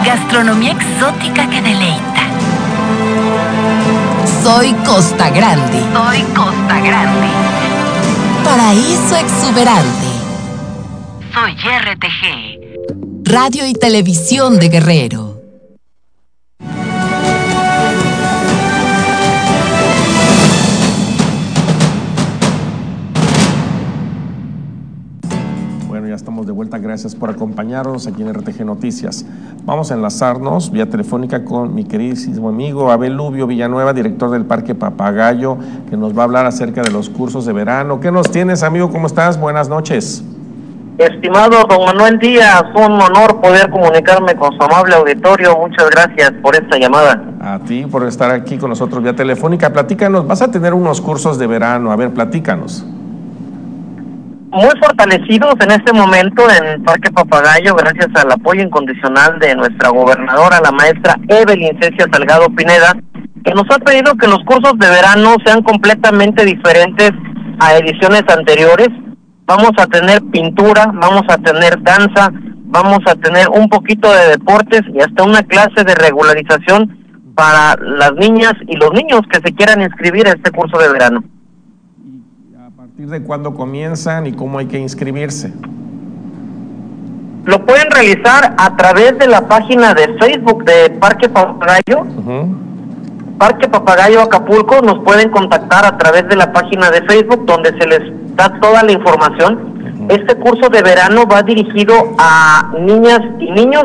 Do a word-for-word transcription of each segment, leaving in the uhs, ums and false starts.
Gastronomía exótica que deleita. Soy Costa Grande. Soy Costa Grande. Paraíso exuberante. Soy R T G. Radio y Televisión de Guerrero. Ya estamos de vuelta, gracias por acompañarnos aquí en R T G Noticias. Vamos a enlazarnos vía telefónica con mi queridísimo amigo Abel Lubio Villanueva, director del Parque Papagayo, que nos va a hablar acerca de los cursos de verano. ¿Qué nos tienes, amigo? ¿Cómo estás? Buenas noches. Estimado don Manuel Díaz, un honor poder comunicarme con su amable auditorio. Muchas gracias por esta llamada. A ti por estar aquí con nosotros vía telefónica. Platícanos, vas a tener unos cursos de verano. A ver, platícanos. Muy fortalecidos en este momento en Parque Papagayo, gracias al apoyo incondicional de nuestra gobernadora, la maestra Evelyn Cecia Salgado Pineda, que nos ha pedido que los cursos de verano sean completamente diferentes a ediciones anteriores. Vamos a tener pintura, vamos a tener danza, vamos a tener un poquito de deportes y hasta una clase de regularización para las niñas y los niños que se quieran inscribir a este curso de verano. ¿A partir de cuándo comienzan y cómo hay que inscribirse? Lo pueden realizar a través de la página de Facebook de Parque Papagayo. Uh-huh. Parque Papagayo Acapulco, nos pueden contactar a través de la página de Facebook donde se les da toda la información. Uh-huh. Este curso de verano va dirigido a niñas y niños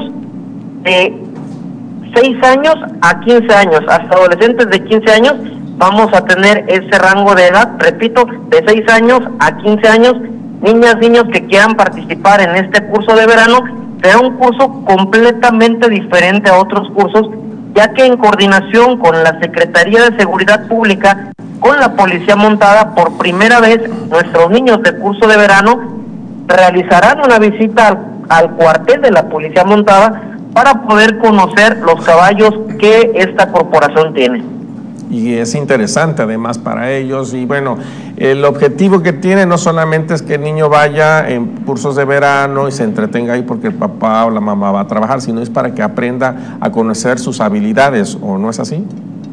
de seis años a quince años, hasta adolescentes de quince años. Vamos a tener ese rango de edad, repito, de seis años a quince años, niñas, niños que quieran participar en este curso de verano. Será un curso completamente diferente a otros cursos, ya que en coordinación con la Secretaría de Seguridad Pública, con la Policía Montada, por primera vez nuestros niños de curso de verano realizarán una visita al, al cuartel de la Policía Montada para poder conocer los caballos que esta corporación tiene. Y es interesante además para ellos, y bueno, el objetivo que tiene no solamente es que el niño vaya en cursos de verano y se entretenga ahí porque el papá o la mamá va a trabajar, sino es para que aprenda a conocer sus habilidades, ¿o no es así?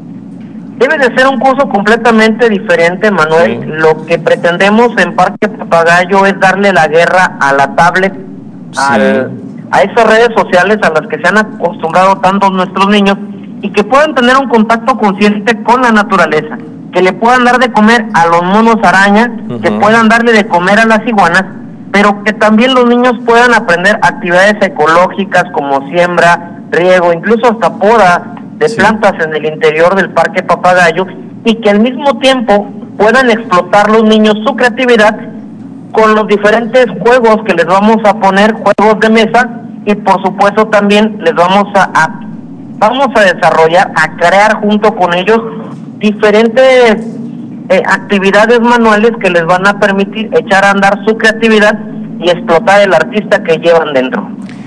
Debe de ser un curso completamente diferente, Manuel. Sí. Lo que pretendemos en Parque Papagayo es darle la guerra a la tablet, sí. al, a esas redes sociales a las que se han acostumbrado tantos nuestros niños, y que puedan tener un contacto consciente con la naturaleza, que le puedan dar de comer a los monos araña, uh-huh. que puedan darle de comer a las iguanas, pero que también los niños puedan aprender actividades ecológicas como siembra, riego, incluso hasta poda de sí. plantas en el interior del Parque Papagayo, y que al mismo tiempo puedan explotar los niños su creatividad con los diferentes juegos que les vamos a poner, juegos de mesa, y por supuesto también les vamos a, a vamos a desarrollar, a crear junto con ellos diferentes eh, actividades manuales que les van a permitir echar a andar su creatividad y explotar el artista que llevan dentro.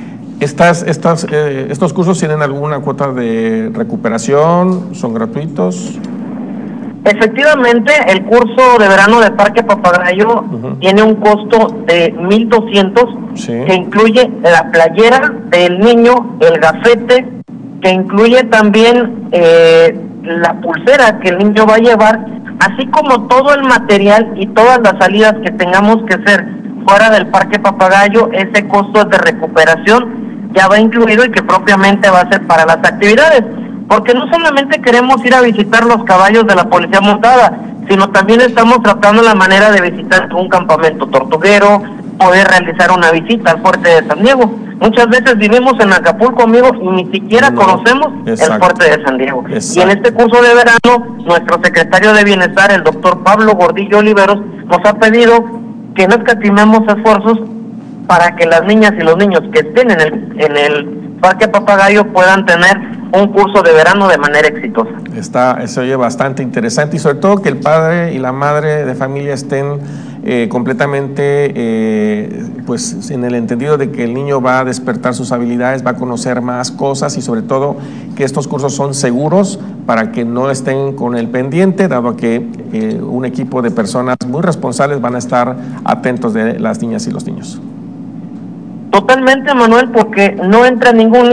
Estas, estas, eh, ¿Estos cursos tienen alguna cuota de recuperación? ¿Son gratuitos? Efectivamente, el curso de verano de Parque Papagayo uh-huh. tiene un costo de mil doscientos, sí. que incluye la playera del niño, el gafete, que incluye también eh, la pulsera que el niño va a llevar, así como todo el material y todas las salidas que tengamos que hacer fuera del Parque Papagayo. Ese costo de recuperación ya va incluido y que propiamente va a ser para las actividades, porque no solamente queremos ir a visitar los caballos de la Policía Montada, sino también estamos tratando la manera de visitar un campamento tortuguero, poder realizar una visita al fuerte de San Diego. Muchas veces vivimos en Acapulco, amigos, y ni siquiera no, conocemos exacto. el fuerte de San Diego. Exacto. Y en este curso de verano, nuestro secretario de Bienestar, el doctor Pablo Gordillo Oliveros, nos ha pedido que no escatimemos esfuerzos para que las niñas y los niños que estén en el, en el Parque Papagayo puedan tener un curso de verano de manera exitosa. Está, eso oye bastante interesante, y sobre todo que el padre y la madre de familia estén eh, completamente eh, pues en el entendido de que el niño va a despertar sus habilidades, va a conocer más cosas, y sobre todo que estos cursos son seguros para que no estén con el pendiente, dado que eh, un equipo de personas muy responsables van a estar atentos de las niñas y los niños. Totalmente, Manuel, porque no entra ningún